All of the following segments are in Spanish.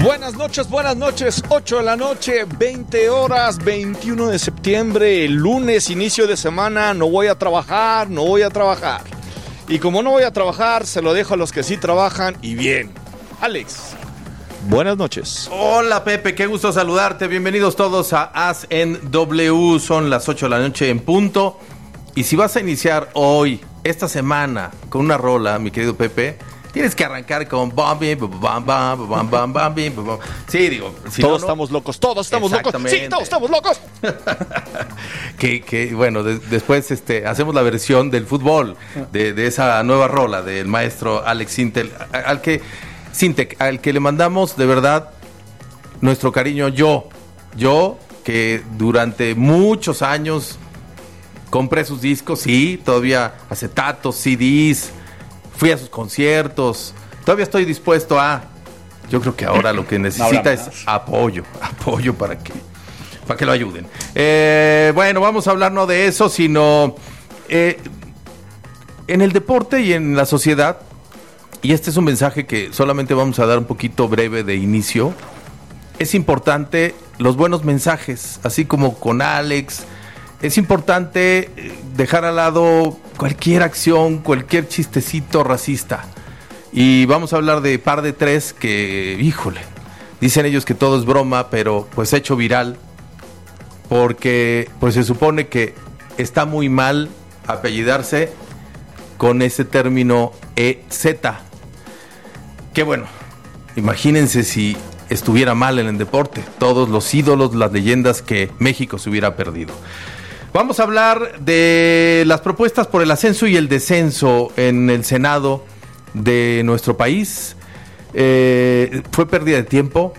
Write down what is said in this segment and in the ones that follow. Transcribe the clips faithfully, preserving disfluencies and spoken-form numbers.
Buenas noches, buenas noches, ocho de la noche, veinte horas, veintiuno de septiembre, lunes, inicio de semana, no voy a trabajar, no voy a trabajar. Y como no voy a trabajar, se lo dejo a los que sí trabajan y bien. Alex, buenas noches. Hola Pepe, qué gusto saludarte, bienvenidos todos a As en W, son las ocho de la noche en punto. Y si vas a iniciar hoy, esta semana, con una rola, mi querido Pepe, tienes que arrancar con bam, bam, bam, bam, bam, bam, bam, bam. Sí, digo, si todos no, estamos no... locos, todos estamos locos. Sí, todos estamos locos. que, que bueno, de, después este, hacemos la versión del fútbol, de, de esa nueva rola del maestro Alex Sintek, al que, Sintek, al que le mandamos de verdad nuestro cariño. Yo, yo que durante muchos años compré sus discos, sí, todavía acetatos, C Ds, fui a sus conciertos, todavía estoy dispuesto a... Yo creo que ahora lo que necesita es apoyo, apoyo para que, para que lo ayuden. Eh, bueno, vamos a hablar no de eso, sino eh, en el deporte y en la sociedad, y este es un mensaje que solamente vamos a dar un poquito breve de inicio, es importante los buenos mensajes, así como con Alex. Es importante dejar al lado cualquier acción, cualquier chistecito racista. Y vamos a hablar de Par de Tres que, híjole, dicen ellos que todo es broma, pero pues hecho viral. Porque pues se supone que está muy mal apellidarse con ese término E Z. Que bueno, imagínense si estuviera mal en el deporte. Todos los ídolos, las leyendas que México se hubiera perdido. Vamos a hablar de las propuestas por el ascenso y el descenso en el Senado de nuestro país. Eh, fue pérdida de tiempo.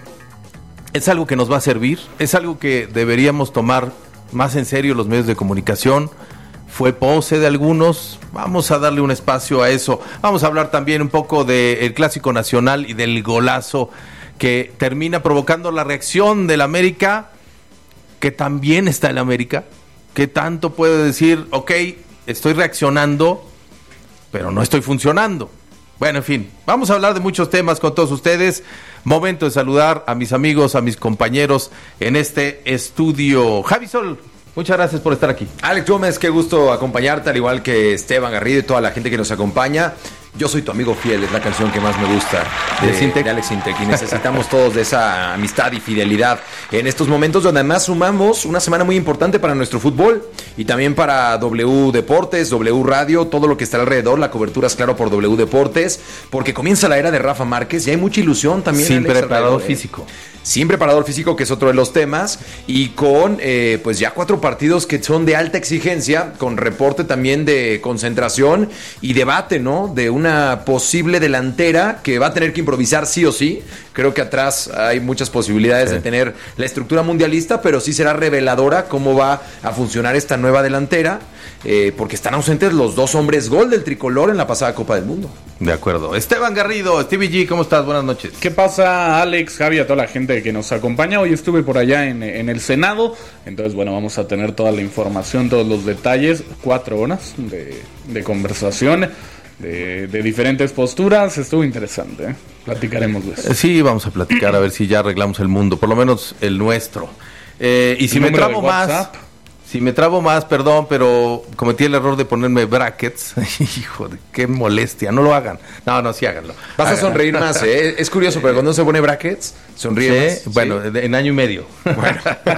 Es algo que nos va a servir. Es algo que deberíamos tomar más en serio los medios de comunicación. Fue pose de algunos. Vamos a darle un espacio a eso. Vamos a hablar también un poco del Clásico Nacional y del golazo que termina provocando la reacción del América, que también está en América. ¿Qué tanto puede decir, ok, estoy reaccionando, pero no estoy funcionando? Bueno, en fin, vamos a hablar de muchos temas con todos ustedes. Momento de saludar a mis amigos, a mis compañeros en este estudio. Javi Sol, muchas gracias por estar aquí. Alex Gómez, qué gusto acompañarte, al igual que Esteban Garrido y toda la gente que nos acompaña. Yo soy tu amigo fiel, es la canción que más me gusta de, de, de Alex Sintek, y necesitamos todos de esa amistad y fidelidad en estos momentos donde además sumamos una semana muy importante para nuestro fútbol y también para W Deportes, W Radio, todo lo que está alrededor. La cobertura es claro por W Deportes, porque comienza la era de Rafa Márquez y hay mucha ilusión también. Sin Alex, preparador físico. Sin preparador físico, que es otro de los temas, y con eh, pues ya cuatro partidos que son de alta exigencia, con reporte también de concentración y debate, ¿no? De una posible delantera que va a tener que improvisar sí o sí. Creo que atrás hay muchas posibilidades sí. de tener la estructura mundialista, pero sí será reveladora cómo va a funcionar esta nueva delantera, eh, porque están ausentes los dos hombres gol del tricolor en la pasada Copa del Mundo. De acuerdo. Esteban Garrido, Stevie G, ¿cómo estás? Buenas noches. ¿Qué pasa, Alex, Javi, a toda la gente que nos acompaña? Hoy estuve por allá en, en el Senado, entonces bueno, vamos a tener toda la información, todos los detalles, cuatro horas de, de conversación, de, de diferentes posturas. Estuvo interesante, ¿eh? Platicaremos de eso. Sí, vamos a platicar a ver si ya arreglamos el mundo, por lo menos el nuestro. Eh, y si me trabo más... Si me trabo más, perdón, pero cometí el error de ponerme brackets. Hijo de qué molestia, no lo hagan. No, no, sí háganlo. Vas háganlo. a sonreír más, ¿eh? Es curioso, pero cuando se pone brackets, sonríe ¿Sí? más. Bueno, ¿sí? En año y medio. Bueno,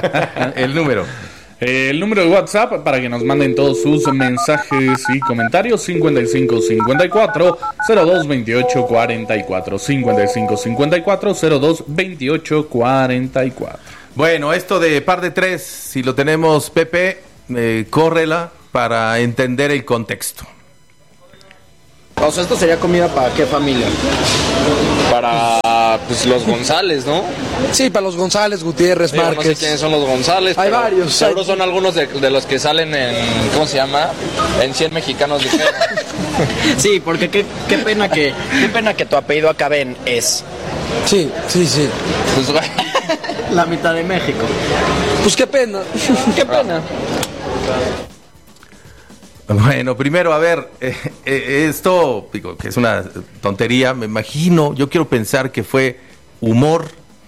el número. Eh, el número de WhatsApp para que nos manden todos sus mensajes y comentarios: cincuenta y cinco cincuenta y cuatro cero dos veintiocho cuarenta y cuatro. cincuenta y cinco cincuenta y cuatro cero dos veintiocho cuarenta y cuatro. Bueno, esto de Par de Tres, si lo tenemos, Pepe, eh, córrela para entender el contexto. O sea, ¿esto sería comida para qué familia? Para pues los González, ¿no? Sí, para los González, Gutiérrez, Digo, Márquez. No sé quiénes son los González. Hay varios. Seguro hay... son algunos de, de los que salen en, ¿cómo se llama? En cien mexicanos ligeros. Sí, porque qué, qué pena que qué pena que tu apellido acabe en es. Sí, sí, sí. Pues, güey. La mitad de México. Pues qué pena. Qué pena. Bueno, primero, a ver, eh, eh, esto, digo, que es una tontería, me imagino, yo quiero pensar que fue humor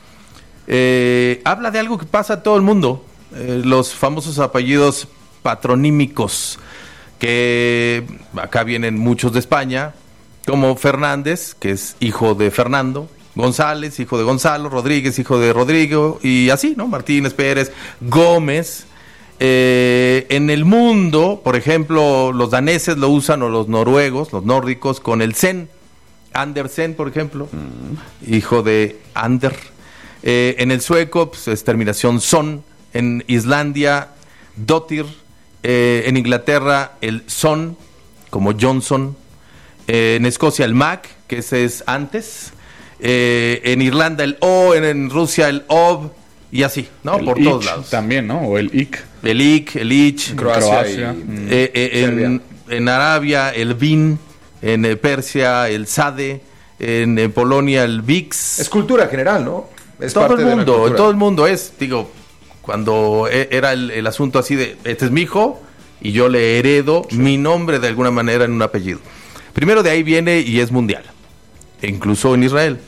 eh, habla de algo que pasa a todo el mundo, eh, los famosos apellidos patronímicos, que acá vienen muchos de España, como Fernández, que es hijo de Fernando, González, hijo de Gonzalo, Rodríguez, hijo de Rodrigo, y así, ¿no? Martínez, Pérez, Gómez. Eh, en el mundo, por ejemplo, los daneses lo usan, o los noruegos, los nórdicos, con el Sen. Andersen, por ejemplo, mm. hijo de Ander. Eh, en el sueco, pues, es terminación son. En Islandia, Dottir. Eh, en Inglaterra, el son, como Johnson. Eh, en Escocia, el Mac, que ese es antes. Eh, en Irlanda, el O. En, en Rusia, el Ob. Y así, ¿no? El por ich todos lados. También, ¿no? O el Ik. El Ik, el Ich. En Croacia. Croacia. Y, Eh, eh, en, en Arabia, el Vin. En eh, Persia, el Sade. En, en Polonia, el Vix. Es cultura general, ¿no? Es todo parte el de la mundo, cultura. todo el mundo es, digo, cuando e- era el, el asunto así de, este es mi hijo y yo le heredo sí. mi nombre de alguna manera en un apellido. Primero de ahí viene y es mundial, e incluso en Israel.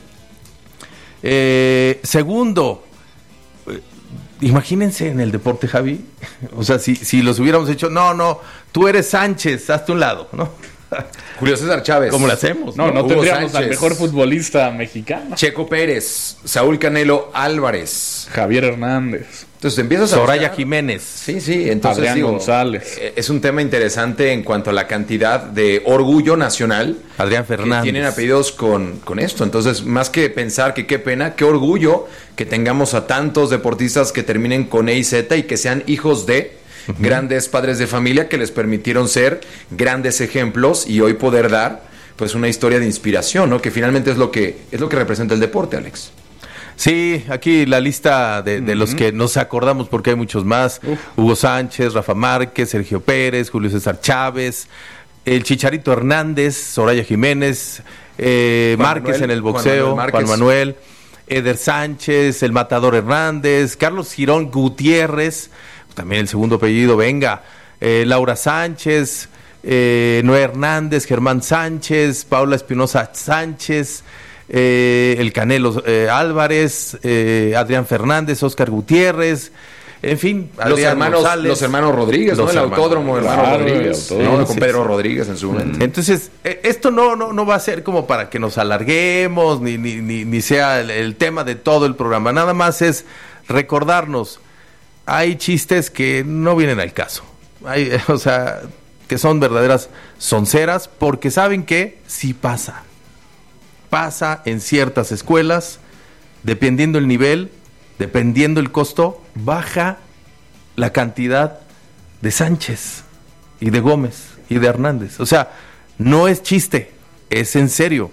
Eh, segundo, eh, imagínense en el deporte, Javi, o sea, si, si los hubiéramos hecho, no, no, tú eres Sánchez, hazte un lado, ¿no? Julio César Chávez. ¿Cómo lo hacemos? No, no, no Hugo tendríamos Sánchez. al mejor futbolista mexicano. Checo Pérez, Saúl Canelo Álvarez. Javier Hernández. Entonces te empiezas a Soraya buscar. Jiménez. Sí, sí, entonces Adrián digo, González. eh, es un tema interesante en cuanto a la cantidad de orgullo nacional. Adrián Fernández. Que tienen apellidos con, con esto. Entonces, más que pensar que qué pena, qué orgullo que tengamos a tantos deportistas que terminen con E y Z y que sean hijos de uh-huh. grandes padres de familia que les permitieron ser grandes ejemplos y hoy poder dar pues una historia de inspiración, ¿no? Que finalmente es lo que es lo que representa el deporte, Alex. Sí, aquí la lista de, de uh-huh. los que nos acordamos, porque hay muchos más. Uf. Hugo Sánchez, Rafa Márquez, Sergio Pérez, Julio César Chávez, el Chicharito Hernández, Soraya Jiménez, eh, Márquez Manuel, en el boxeo, Juan Manuel, Juan Manuel, Eder Sánchez, el Matador Hernández, Carlos Girón Gutiérrez, también el segundo apellido, venga, eh, Laura Sánchez, eh, Noé Hernández, Germán Sánchez, Paula Espinosa Sánchez, Eh, el Canelo eh, Álvarez, eh, Adrián Fernández, Óscar Gutiérrez, en fin, los Adrián hermanos, González, los hermanos Rodríguez, los ¿no? El hermanos, autódromo de claro, hermano Rodríguez, el ¿no? Con sí, Pedro sí. Rodríguez en su momento. Entonces, eh, esto no, no, no va a ser como para que nos alarguemos, ni, ni, ni, ni sea el, el tema de todo el programa, nada más es recordarnos, hay chistes que no vienen al caso, hay, o sea, que son verdaderas sonceras, porque saben que sí pasa. Pasa en ciertas escuelas, dependiendo el nivel, dependiendo el costo, baja la cantidad de Sánchez y de Gómez y de Hernández. O sea, no es chiste, es en serio.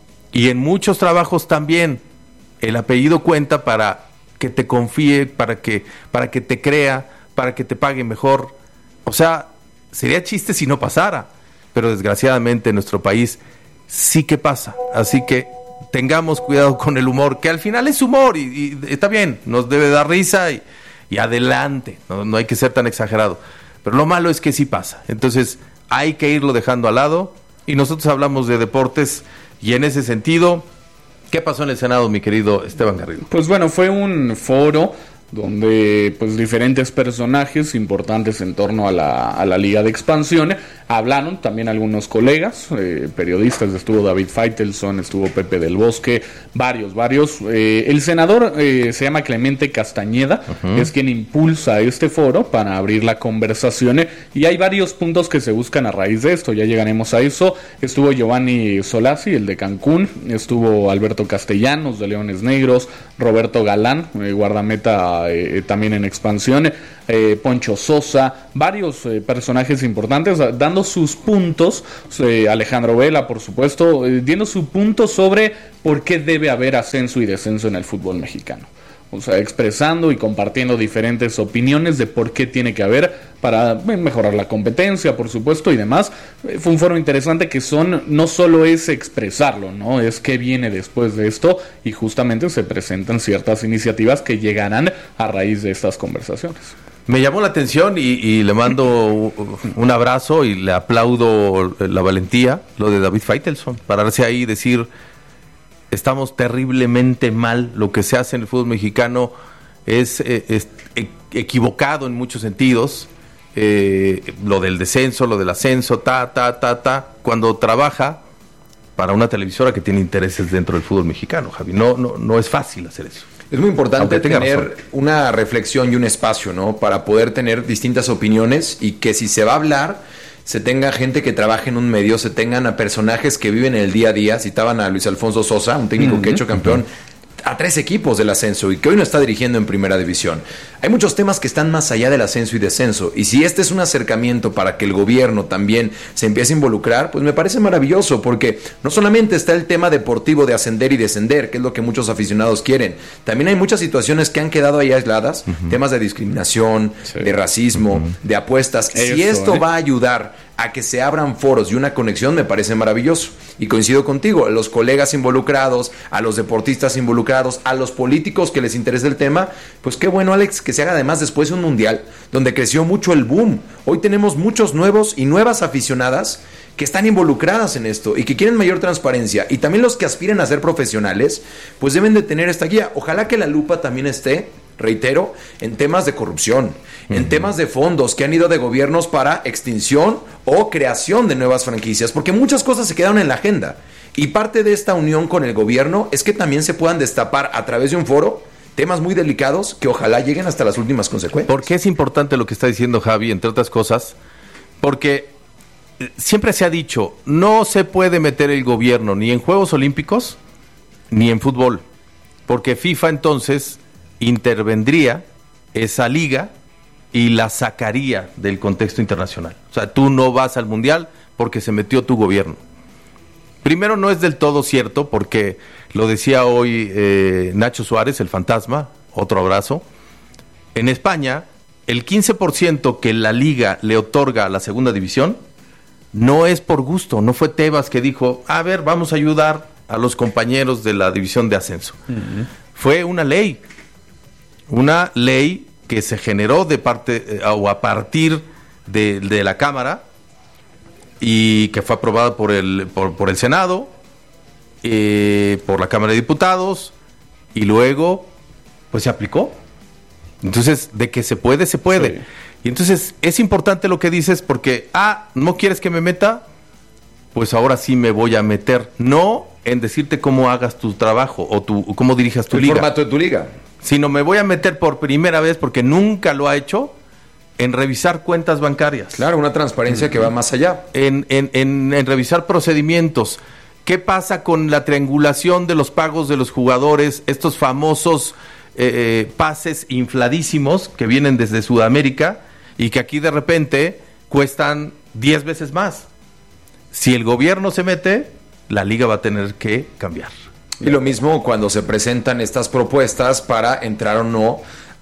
Y en muchos trabajos también el apellido cuenta para que te confíe, para que, para que te crea, para que te pague mejor. O sea, sería chiste si no pasara, pero desgraciadamente en nuestro país sí que pasa, así que tengamos cuidado con el humor, que al final es humor y, y está bien, nos debe dar risa y, y adelante, no, no hay que ser tan exagerado, pero lo malo es que sí pasa, entonces hay que irlo dejando al lado y nosotros hablamos de deportes y en ese sentido, ¿qué pasó en el Senado, mi querido Esteban Garrido? Pues bueno, fue un foro donde pues diferentes personajes importantes en torno a la, a la Liga de Expansión hablaron, también algunos colegas, eh, periodistas, estuvo David Faitelson, estuvo Pepe del Bosque, varios, varios. Eh, el senador eh, se llama Clemente Castañeda, uh-huh. es quien impulsa este foro para abrir la conversación y hay varios puntos que se buscan a raíz de esto, ya llegaremos a eso. Estuvo Giovanni Solasi, el de Cancún, estuvo Alberto Castellanos de Leones Negros, Roberto Galán, eh, guardameta eh, también en expansión, eh, Poncho Sosa, varios eh, personajes importantes dando sus puntos, eh, Alejandro Vela por supuesto, eh, dando su punto sobre por qué debe haber ascenso y descenso en el fútbol mexicano. O sea, expresando y compartiendo diferentes opiniones de por qué tiene que haber para mejorar la competencia, por supuesto, y demás. Fue un foro interesante que son, no solo es expresarlo, ¿no? Es qué viene después de esto y justamente se presentan ciertas iniciativas que llegarán a raíz de estas conversaciones. Me llamó la atención y, y le mando un abrazo y le aplaudo la valentía, lo de David Faitelson, pararse ahí y decir, estamos terriblemente mal. Lo que se hace en el fútbol mexicano es, eh, es e- equivocado en muchos sentidos. Eh, lo del descenso, lo del ascenso, ta, ta, ta, ta, cuando trabaja para una televisora que tiene intereses dentro del fútbol mexicano, Javi. No, no, no es fácil hacer eso. Es muy importante tener razón. una reflexión y un espacio, ¿no? Para poder tener distintas opiniones y que si se va a hablar, se tenga gente que trabaje en un medio, se tengan a personajes que viven en el día a día. Citaban a Luis Alfonso Sosa, un técnico uh-huh, que ha hecho campeón uh-huh. a tres equipos del ascenso y que hoy no está dirigiendo en primera división. Hay muchos temas que están más allá del ascenso y descenso, y si este es un acercamiento para que el gobierno también se empiece a involucrar, pues me parece maravilloso, porque no solamente está el tema deportivo de ascender y descender, que es lo que muchos aficionados quieren, también hay muchas situaciones que han quedado ahí aisladas, uh-huh. temas de discriminación, sí. de racismo, uh-huh. de apuestas. Eso, si esto ¿eh? va a ayudar a que se abran foros y una conexión, me parece maravilloso. Y coincido contigo, a los colegas involucrados, a los deportistas involucrados, a los políticos que les interesa el tema, pues qué bueno, Alex, que se haga además después de un mundial donde creció mucho el boom. Hoy tenemos muchos nuevos y nuevas aficionadas que están involucradas en esto y que quieren mayor transparencia. Y también los que aspiren a ser profesionales, pues deben de tener esta guía. Ojalá que la lupa también esté, reitero, en temas de corrupción, uh-huh. en temas de fondos que han ido de gobiernos para extinción o creación de nuevas franquicias, porque muchas cosas se quedaron en la agenda. Y parte de esta unión con el gobierno es que también se puedan destapar a través de un foro temas muy delicados que ojalá lleguen hasta las últimas consecuencias. ¿Por qué es importante lo que está diciendo Javi, entre otras cosas? Porque siempre se ha dicho, no se puede meter el gobierno ni en Juegos Olímpicos ni en fútbol, porque FIFA entonces intervendría esa liga y la sacaría del contexto internacional. O sea, tú no vas al mundial porque se metió tu gobierno. Primero, no es del todo cierto, porque lo decía hoy eh, Nacho Suárez, el fantasma, otro abrazo. En España, el quince por ciento que la liga le otorga a la segunda división no es por gusto. No fue Tebas que dijo, a ver, vamos a ayudar a los compañeros de la división de ascenso. Uh-huh. Fue una ley. Una ley que se generó de parte eh, o a partir de, de la Cámara y que fue aprobada por el por, por el Senado, eh, por la Cámara de Diputados, y luego pues se aplicó. Entonces, de que se puede, se puede. Sí. Y entonces es importante lo que dices, porque ah, ¿no quieres que me meta? Pues ahora sí me voy a meter. No en decirte cómo hagas tu trabajo o tu, cómo dirijas tu el liga. El formato de tu liga. Sino me voy a meter por primera vez, porque nunca lo ha hecho, en revisar cuentas bancarias. Claro, una transparencia uh-huh. que va más allá. En, en, en, en revisar procedimientos. ¿Qué pasa con la triangulación de los pagos de los jugadores? Estos famosos eh, eh, pases infladísimos que vienen desde Sudamérica y que aquí de repente cuestan diez veces más. Si el gobierno se mete, la liga va a tener que cambiar. Y lo mismo cuando se presentan estas propuestas para entrar o no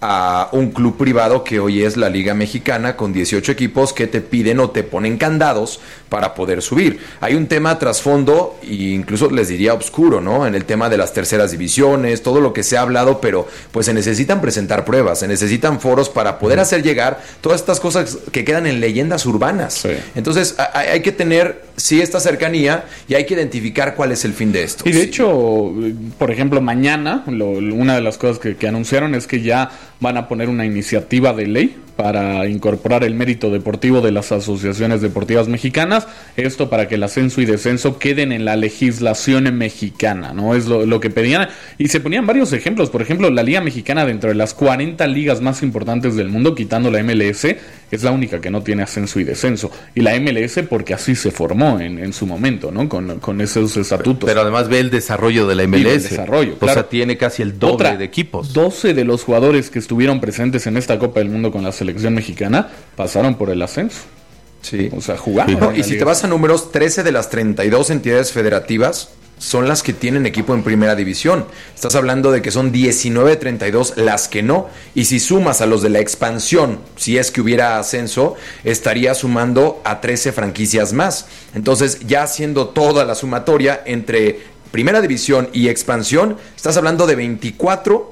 a un club privado que hoy es la Liga Mexicana, con dieciocho equipos que te piden o te ponen candados para poder subir. Hay un tema trasfondo, e incluso les diría oscuro, ¿no? En el tema de las terceras divisiones, todo lo que se ha hablado, pero pues se necesitan presentar pruebas, se necesitan foros para poder hacer llegar todas estas cosas que quedan en leyendas urbanas. Sí. Entonces hay, hay que tener, sí, esta cercanía y hay que identificar cuál es el fin de esto. Y de sí. hecho, por ejemplo, mañana, lo, una de las cosas que, que anunciaron es que ya van a poner una iniciativa de ley para incorporar el mérito deportivo de las asociaciones deportivas mexicanas, esto para que el ascenso y descenso queden en la legislación mexicana, ¿no? Es lo, lo que pedían, y se ponían varios ejemplos. Por ejemplo, la Liga Mexicana, dentro de las cuarenta ligas más importantes del mundo, quitando la M L S, es la única que no tiene ascenso y descenso, y la M L S porque así se formó en, en su momento, ¿no? Con, con esos estatutos. Pero además ve el desarrollo de la M L S. El desarrollo, claro. O sea, tiene casi el doble Otra, de equipos. doce de los jugadores que estuvieron presentes en esta Copa del Mundo con la selección mexicana pasaron por el ascenso. Sí. O sea, jugaron. No, y si te vas a números, trece de las treinta y dos entidades federativas son las que tienen equipo en primera división. Estás hablando de que son diecinueve de treinta y dos las que no. Y si sumas a los de la expansión, si es que hubiera ascenso, estaría sumando a trece franquicias más. Entonces, ya haciendo toda la sumatoria entre primera división y expansión, estás hablando de veinticuatro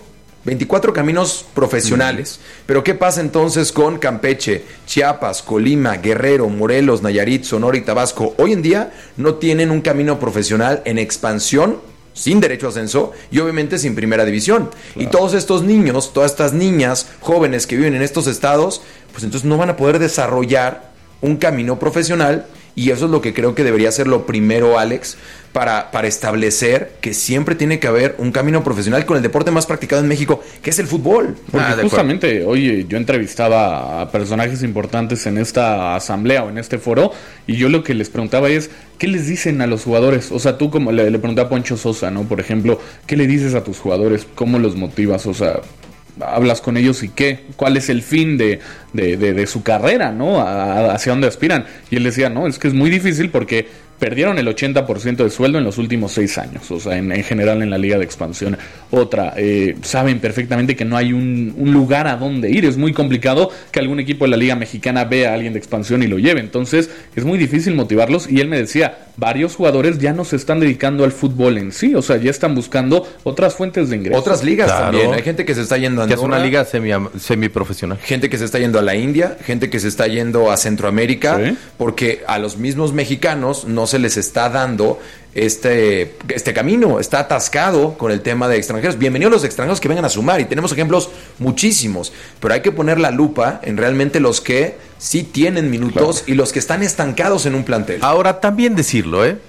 caminos profesionales. Mm. Pero ¿qué pasa entonces con Campeche, Chiapas, Colima, Guerrero, Morelos, Nayarit, Sonora y Tabasco? Hoy en día no tienen un camino profesional en expansión sin derecho a ascenso y obviamente sin primera división. Claro. Y todos estos niños, todas estas niñas jóvenes que viven en estos estados, pues entonces no van a poder desarrollar un camino profesional, y eso es lo que creo que debería ser lo primero, Alex, para, para establecer que siempre tiene que haber un camino profesional con el deporte más practicado en México, que es el fútbol. Porque ah, justamente, oye, yo entrevistaba a personajes importantes en esta asamblea o en este foro, y yo lo que les preguntaba es, ¿qué les dicen a los jugadores? O sea, tú como le, le pregunté a Poncho Sosa, ¿no? Por ejemplo, ¿qué le dices a tus jugadores? ¿Cómo los motivas? O sea, hablas con ellos y qué, cuál es el fin de, de, de, de su carrera, ¿no? A, hacia dónde aspiran. Y él decía, no, es que es muy difícil porque perdieron el ochenta por ciento de sueldo en los últimos seis años, o sea, en, en general en la Liga de Expansión. Otra, eh, saben perfectamente que no hay un, un lugar a donde ir, es muy complicado que algún equipo de la Liga Mexicana vea a alguien de Expansión y lo lleve, entonces es muy difícil motivarlos, y él me decía, varios jugadores ya no se están dedicando al fútbol en sí, o sea, ya están buscando otras fuentes de ingresos. Otras ligas claro. también, hay gente que se está yendo a Andorra, que es una liga semi, semiprofesional. Gente que se está yendo a la India, gente que se está yendo a Centroamérica, ¿sí? Porque a los mismos mexicanos no se les está dando este, este camino, está atascado con el tema de extranjeros. Bienvenidos los extranjeros que vengan a sumar, y tenemos ejemplos muchísimos, pero hay que poner la lupa en realmente los que sí tienen minutos, claro, y los que están estancados en un plantel. Ahora, también decirlo, ¿eh?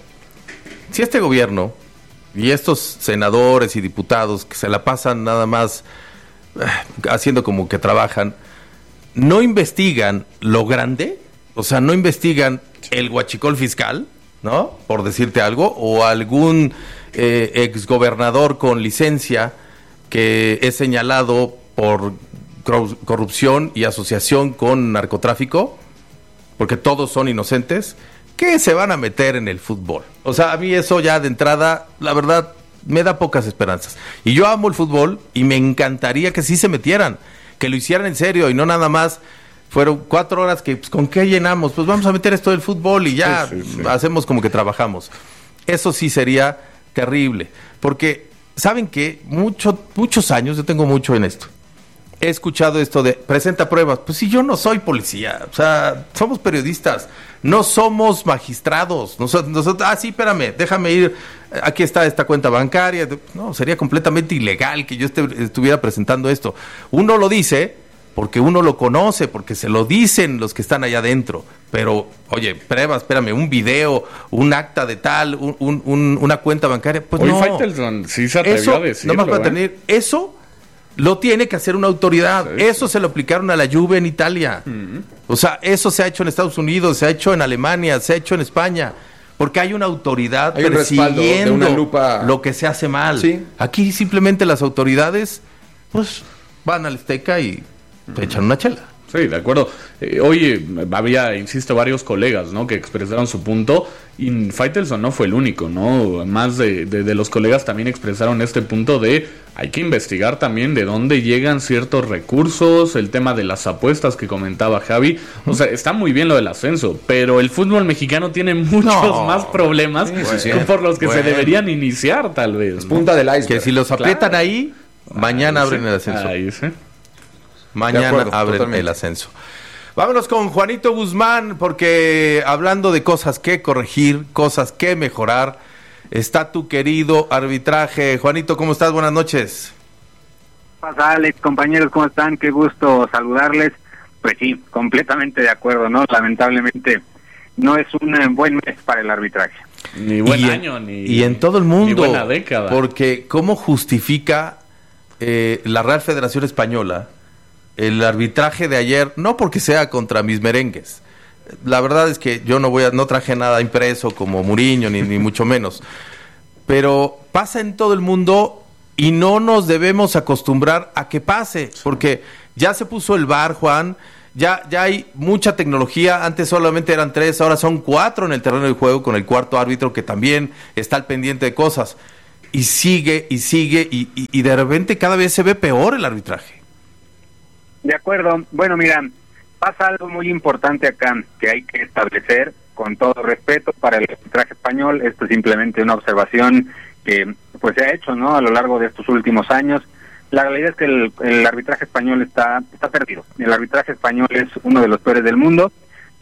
Si este gobierno y estos senadores y diputados que se la pasan nada más eh, haciendo como que trabajan, no investigan lo grande, o sea, no investigan el huachicol fiscal, ¿no? Por decirte algo, o algún eh, exgobernador con licencia que es señalado por corrupción y asociación con narcotráfico, porque todos son inocentes, ¿qué se van a meter en el fútbol? O sea, a mí eso ya de entrada, la verdad, me da pocas esperanzas. Y yo amo el fútbol y me encantaría que sí se metieran, que lo hicieran en serio y no nada más. Fueron cuatro horas que, pues, ¿con qué llenamos? Pues vamos a meter esto del fútbol y ya sí, sí, sí. hacemos como que trabajamos. Eso sí sería terrible. Porque, ¿saben qué? Mucho, muchos años, yo tengo mucho en esto. He escuchado esto de, presenta pruebas. Pues si yo no soy policía, o sea, somos periodistas, no somos magistrados. Nosotros, nosotros ah, sí, espérame, déjame ir, aquí está esta cuenta bancaria. No, sería completamente ilegal que yo esté, estuviera presentando esto. Uno lo dice porque uno lo conoce, porque se lo dicen los que están allá adentro. Pero, oye, pruebas, espérame, un video, un acta de tal, un, un, un, una cuenta bancaria, pues Hoy no. Faitelson sí se atrevió eso, a decirlo. No más para ¿eh? tener eso, lo tiene que hacer una autoridad. Sí, eso sí. Se lo aplicaron a la Juve en Italia. Uh-huh. O sea, eso se ha hecho en Estados Unidos, se ha hecho en Alemania, se ha hecho en España. Porque hay una autoridad hay persiguiendo de una lupa... lo que se hace mal. Sí. Aquí simplemente las autoridades, pues, van al Azteca y te echan una chela. Sí, de acuerdo. Eh, oye, había, insisto, varios colegas, ¿no? Que expresaron su punto, y Faitelson no fue el único, ¿no? Más de, de, de los colegas también expresaron este punto de hay que investigar también de dónde llegan ciertos recursos, el tema de las apuestas que comentaba Javi. O sea, está muy bien lo del ascenso, pero el fútbol mexicano tiene muchos no. más problemas sí, sí, sí. por los que bueno. se deberían iniciar, tal vez. Es ¿no? punta del iceberg. Que si los aprietan claro. ahí, mañana ahí abren sí. el ascenso. Ahí sí. Mañana acuerdo, abren totalmente. El ascenso. Vámonos con Juanito Guzmán, porque hablando de cosas que corregir, cosas que mejorar, está tu querido arbitraje. Juanito, ¿cómo estás? Buenas noches. Pasa, Alex, compañeros, ¿cómo están? Qué gusto saludarles. Pues sí, completamente de acuerdo, ¿no? Lamentablemente no es un buen mes para el arbitraje. Ni buen y año, en, ni Y en todo el mundo. Ni buena década. Porque ¿cómo justifica eh, la Real Federación Española el arbitraje de ayer? No porque sea contra mis merengues. La verdad es que yo no voy a, no traje nada impreso como Mourinho, ni, ni mucho menos. Pero pasa en todo el mundo y no nos debemos acostumbrar a que pase, porque ya se puso el V A R, Juan, ya, ya hay mucha tecnología. Antes solamente eran tres, ahora son cuatro en el terreno del juego, con el cuarto árbitro que también está al pendiente de cosas. Y sigue, y sigue, y, y, y de repente cada vez se ve peor el arbitraje. De acuerdo. Bueno, mira, pasa algo muy importante acá que hay que establecer con todo respeto para el arbitraje español. Esto es simplemente una observación que pues se ha hecho, ¿no? A lo largo de estos últimos años. La realidad es que el, el arbitraje español está está perdido. El arbitraje español es uno de los peores del mundo.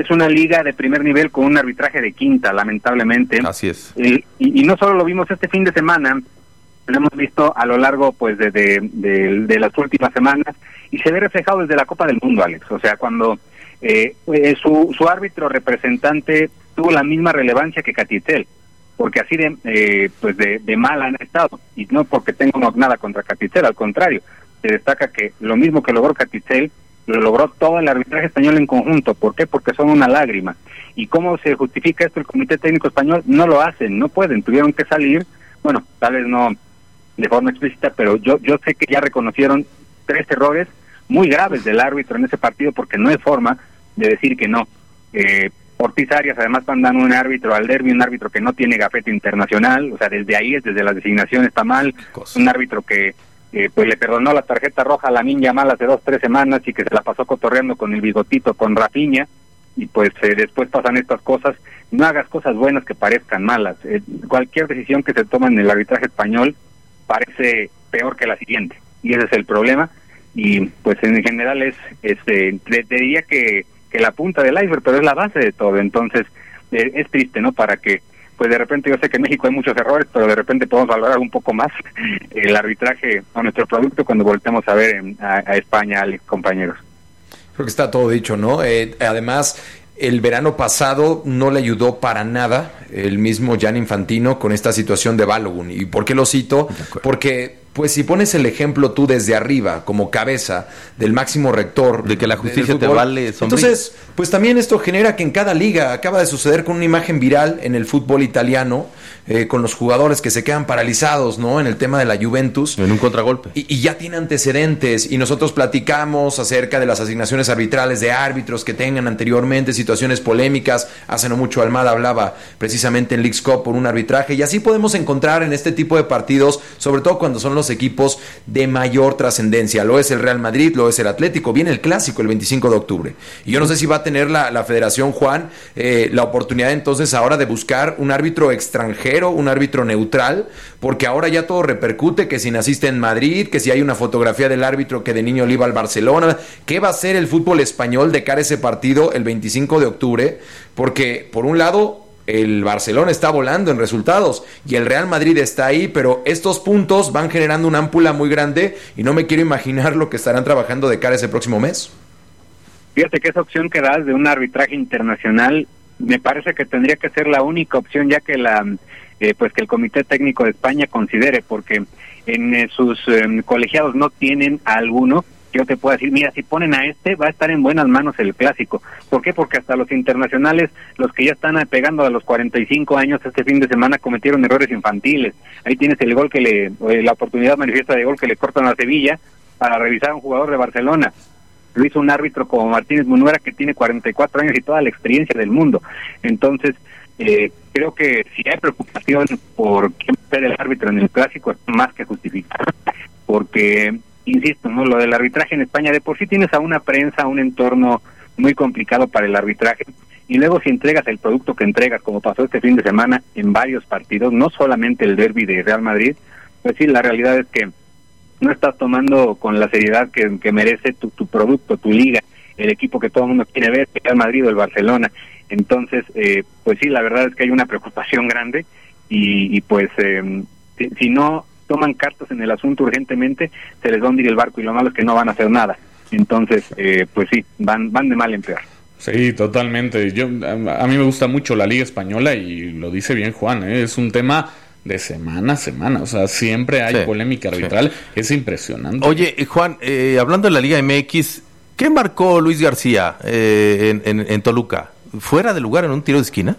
es una liga de primer nivel con un arbitraje de quinta, lamentablemente. Así es. Y, y, y no solo lo vimos este fin de semana, lo hemos visto a lo largo pues de, de, de, de las últimas semanas, y se ve reflejado desde la Copa del Mundo, Alex. O sea, cuando eh, su, su árbitro representante tuvo la misma relevancia que Catitzel, porque así de eh, pues de, de mal han estado, y no porque tengo nada contra Catitzel, al contrario, se destaca que lo mismo que logró Catitzel, lo logró todo el arbitraje español en conjunto. ¿Por qué? Porque son una lágrima. ¿Y cómo se justifica esto el Comité Técnico Español? No lo hacen, no pueden, tuvieron que salir, bueno, tal vez no de forma explícita, pero yo yo sé que ya reconocieron tres errores muy graves del árbitro en ese partido, porque no hay forma de decir que no. Eh, Ortiz Arias además mandan un árbitro al derbi, un árbitro que no tiene gafete internacional, o sea, desde ahí, desde la designación está mal, un árbitro que Eh, pues le perdonó la tarjeta roja a Lamine Yamal hace dos, tres semanas y que se la pasó cotorreando con el bigotito, con Rafinha, y pues eh, después pasan estas cosas. No hagas cosas buenas que parezcan malas. Eh, cualquier decisión que se toma en el arbitraje español parece peor que la siguiente, y ese es el problema. Y pues en general es, es eh, te, te diría que, que la punta del iceberg, pero es la base de todo. Entonces eh, es triste, ¿no? Para que pues de repente, yo sé que en México hay muchos errores, pero de repente podemos valorar un poco más el arbitraje a nuestro producto cuando volteamos a ver en, a, a España, Alex, compañeros. Creo que está todo dicho, ¿no? Eh, además, el verano pasado no le ayudó para nada el mismo Gianni Infantino con esta situación de Balogun. ¿Y por qué lo cito? Porque pues si pones el ejemplo tú desde arriba, como cabeza del máximo rector de que la justicia fútbol, te vale sombrilla. Entonces, pues también esto genera que en cada liga, acaba de suceder con una imagen viral en el fútbol italiano, eh, con los jugadores que se quedan paralizados, ¿no? En el tema de la Juventus. En un contragolpe. Y, y ya tiene antecedentes, y nosotros platicamos acerca de las asignaciones arbitrales de árbitros que tengan anteriormente situaciones polémicas. Hace no mucho Almada hablaba precisamente en Leagues Cup por un arbitraje, y así podemos encontrar en este tipo de partidos, sobre todo cuando son los equipos de mayor trascendencia. Lo es el Real Madrid, lo es el Atlético, viene el Clásico el veinticinco de octubre. Y yo no sé si va a tener la, la Federación, Juan, eh, la oportunidad entonces ahora de buscar un árbitro extranjero, un árbitro neutral, porque ahora ya todo repercute, que si naciste en Madrid, que si hay una fotografía del árbitro que de niño le iba al Barcelona. ¿Qué va a hacer el fútbol español de cara a ese partido el veinticinco de octubre? Porque, por un lado, el Barcelona está volando en resultados y el Real Madrid está ahí, pero estos puntos van generando una ámpula muy grande y no me quiero imaginar lo que estarán trabajando de cara a ese próximo mes. Fíjate que esa opción que das de un arbitraje internacional me parece que tendría que ser la única opción, ya que la eh, pues que el Comité Técnico de España considere, porque en eh, sus eh, colegiados no tienen a alguno. Yo te puedo decir, mira, si ponen a este, va a estar en buenas manos el Clásico. ¿Por qué? Porque hasta los internacionales, los que ya están pegando a los cuarenta y cinco años este fin de semana, cometieron errores infantiles. Ahí tienes el gol que le, eh, la oportunidad manifiesta de gol que le cortan a Sevilla para revisar a un jugador de Barcelona. Lo hizo un árbitro como Martínez Munuera, que tiene cuarenta y cuatro años y toda la experiencia del mundo. Entonces, eh, creo que si hay preocupación por quién ser el árbitro en el Clásico, es más que justificado. Porque, insisto, ¿no? Lo del arbitraje en España, de por sí tienes a una prensa, un entorno muy complicado para el arbitraje, y luego si entregas el producto que entregas, como pasó este fin de semana en varios partidos, no solamente el derbi de Real Madrid, pues sí, la realidad es que no estás tomando con la seriedad que, que merece tu, tu producto, tu liga, el equipo que todo el mundo quiere ver, el Real Madrid o el Barcelona. Entonces, eh, pues sí, la verdad es que hay una preocupación grande, y, y pues eh, si, si no toman cartas en el asunto urgentemente, se les va a hundir el barco, y lo malo es que no van a hacer nada. Entonces, eh, pues sí, van van de mal en peor. Sí, totalmente. Yo a, a mí me gusta mucho la Liga Española, y lo dice bien Juan, ¿eh? Es un tema de semana a semana, o sea, siempre hay sí, polémica arbitral, sí. Es impresionante. Oye, Juan, eh, hablando de la Liga M X, ¿qué marcó Luis García eh, en, en, en Toluca? ¿Fuera de lugar en un tiro de esquina?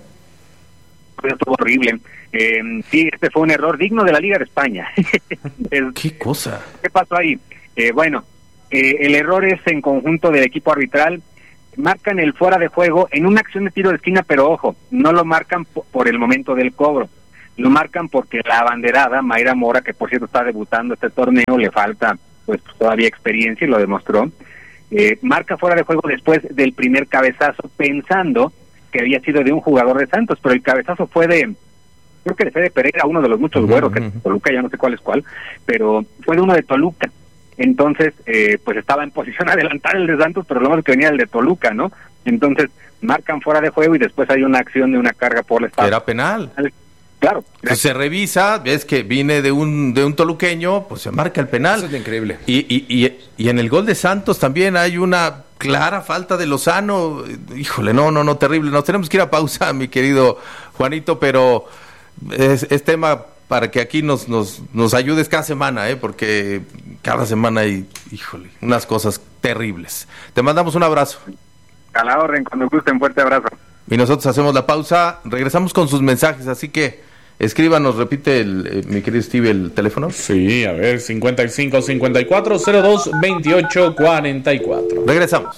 Pues estuvo horrible. Eh, sí, este fue un error digno de la Liga de España. es, ¿Qué cosa? ¿Qué pasó ahí? Eh, bueno, eh, el error es en conjunto del equipo arbitral. Marcan el fuera de juego en una acción de tiro de esquina, pero ojo, no lo marcan p- por el momento del cobro. Lo marcan porque la abanderada, Mayra Mora, que por cierto está debutando este torneo, le falta pues todavía experiencia y lo demostró, eh, marca fuera de juego después del primer cabezazo, pensando que había sido de un jugador de Santos, pero el cabezazo fue de, creo que de Fede Pereira, uno de los muchos güeros, uh-huh. que es Toluca, ya no sé cuál es cuál, pero fue de uno de Toluca. Entonces, eh, pues estaba en posición adelantada el de Santos, pero lo más que venía el de Toluca, ¿no? Entonces, marcan fuera de juego y después hay una acción de una carga por la espalda. Era penal. Claro. Pues se revisa, ves que viene de un de un toluqueño, pues se marca el penal. Eso es increíble. Y, y, y, y en el gol de Santos también hay una clara falta de Lozano. Híjole, no, no, no, terrible. Nos tenemos que ir a pausa, mi querido Juanito, pero es, es tema para que aquí nos, nos, nos ayudes cada semana, ¿eh? Porque cada semana hay, híjole, unas cosas terribles. Te mandamos un abrazo. A la orden, cuando gusten, fuerte abrazo. Y nosotros hacemos la pausa, regresamos con sus mensajes, así que escríbanos, repite el, eh, mi querido Steve, el teléfono. Sí, a ver, cincuenta y cinco, cincuenta y cuatro, cero dos, veintiocho, cuarenta y cuatro. Regresamos.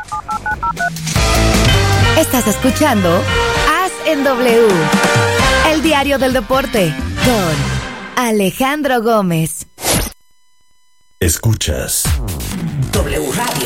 Estás escuchando As en W, el diario del deporte, con Alejandro Gómez. Escuchas W Radio.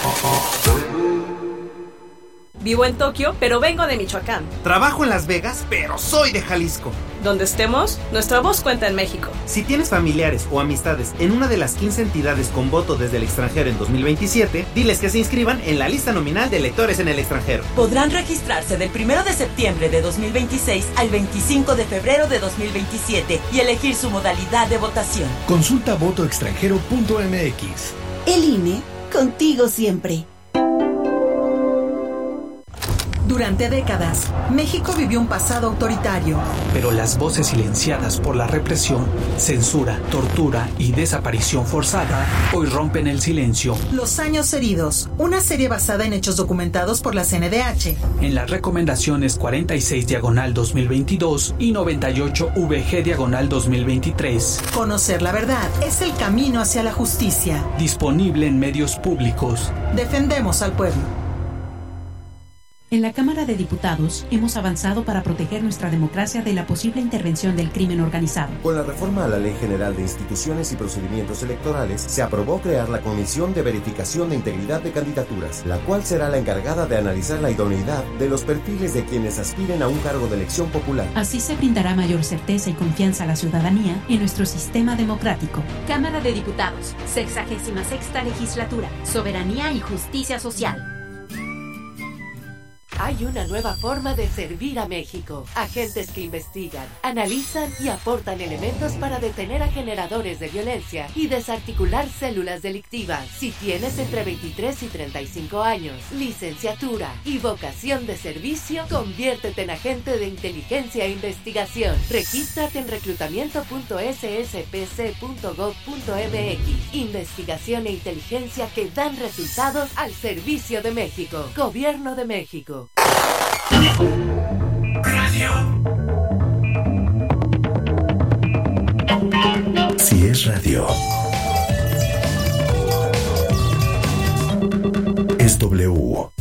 Vivo en Tokio, pero vengo de Michoacán. Trabajo en Las Vegas, pero soy de Jalisco. Donde estemos, nuestra voz cuenta en México. Si tienes familiares o amistades en una de las quince entidades con voto desde el extranjero en dos mil veintisiete, diles que se inscriban en la lista nominal de electores en el extranjero. Podrán registrarse del primero de septiembre de dos mil veintiséis al veinticinco de febrero de dos mil veintisiete y elegir su modalidad de votación. Consulta voto extranjero punto m x. El I N E, contigo siempre. Durante décadas, México vivió un pasado autoritario. Pero las voces silenciadas por la represión, censura, tortura y desaparición forzada hoy rompen el silencio. Los años heridos, una serie basada en hechos documentados por la C N D H. En las recomendaciones cuarenta y seis diagonal dos mil veintidós y noventa y ocho V G diagonal dos mil veintitrés. Conocer la verdad es el camino hacia la justicia. Disponible en medios públicos. Defendemos al pueblo. En la Cámara de Diputados hemos avanzado para proteger nuestra democracia de la posible intervención del crimen organizado. Con la reforma a la Ley General de Instituciones y Procedimientos Electorales, se aprobó crear la Comisión de Verificación de Integridad de Candidaturas, la cual será la encargada de analizar la idoneidad de los perfiles de quienes aspiren a un cargo de elección popular. Así se brindará mayor certeza y confianza a la ciudadanía en nuestro sistema democrático. Cámara de Diputados, sexagésima sexta legislatura, soberanía y justicia social. Hay una nueva forma de servir a México. Agentes que investigan, analizan y aportan elementos para detener a generadores de violencia y desarticular células delictivas. Si tienes entre veintitrés y treinta y cinco años, licenciatura y vocación de servicio, conviértete en agente de inteligencia e investigación. Regístrate en reclutamiento punto s s p c punto gov punto m x. Investigación e inteligencia que dan resultados al servicio de México. Gobierno de México. Radio. Si es radio, es W.